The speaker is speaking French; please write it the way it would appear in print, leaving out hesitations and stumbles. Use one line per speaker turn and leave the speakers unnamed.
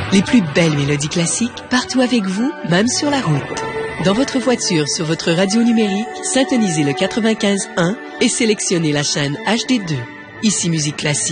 Les plus belles mélodies classiques, partout avec vous, même sur la route. Dans votre voiture, sur votre radio numérique, syntonisez le 95.1 et sélectionnez la chaîne HD2. Ici Musique Classique.